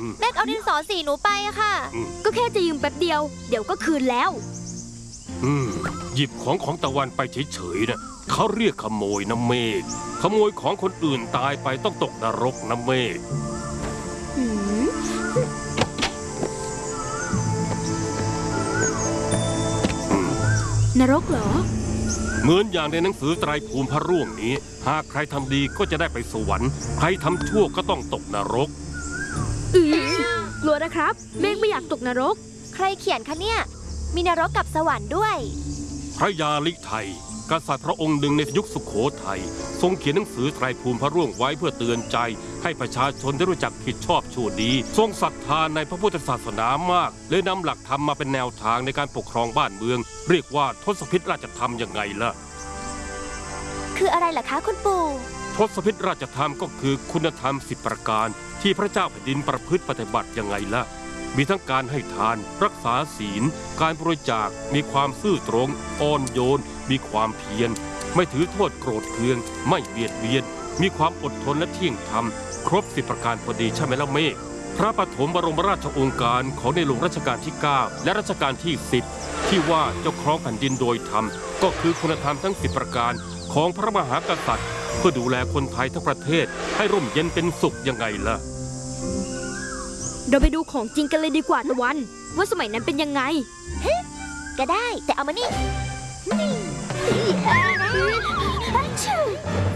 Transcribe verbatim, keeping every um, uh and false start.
เมฆเอาดินสอสีหนูไปอะค่ะก็แค่จะยืมแป๊บเดียวเดี๋ยวก็คืนแล้วอืมหยิบของของตะวันไปเฉยๆนะเขาเรียกขโมยนะเมฆขโมยของคนอื่นตายไปต้องตกนรกนะเมฆนรกเหรอเหมือนอย่างในหนังสือไตรภูมิพระร่วงนี้หากใครทำดีก็จะได้ไปสวรรค์ใครทำชั่วก็ต้องตกนรกอือกลัวนะครับเมฆไม่อยากตกนรกใครเขียนคะเนี่ยมีนรกกับสวรรค์ด้วยพระยาลิไทยกษัตริย์พระองค์หนึ่งในยุคสุโขทัยทรงเขียนหนังสือไตรภูมิพระร่วงไว้เพื่อเตือนใจให้ประชาชนได้รู้จักผิดชอบชั่วดีทรงศรัทธาในพระพุทธศาสนามากเลยนำหลักธรรมมาเป็นแนวทางในการปกครองบ้านเมืองเรียกว่าทศพิธราชธรรมยังไงล่ะคืออะไรล่ะคะคุณปู่ทศพิธราชธรรมก็คือคุณธรรมสิบประการที่พระเจ้าแผ่นดินประพฤติปฏิบัติยังไงล่ะมีทั้งการให้ทานรักษาศีลการบริจาคมีความซื่อตรงอ่อนโยนมีความเพียรไม่ถือโทษโกรธเคืองไม่เบียดเบียนมีความอดทนและเที่ยงธรรมครบสิบประการพอดีใช่ไหมล่ะเมฆพระปฐมบรมราชโองการของในหลวงรัชกาลที่เก้าและรัชกาลที่สิบที่ว่าเจ้าครองแผ่นดินโดยธรรมก็คือคุณธรรมทั้งสิบประการของพระมหากษัตริย์เพื่อดูแลคนไทยทั้งประเทศให้ร่มเย็นเป็นสุขยังไงล่ะเราไปดูของจริงกันเลยดีกว่าตะวันว่าสมัยนั้นเป็นยังไงก็ได้แต่เอามานี่นี่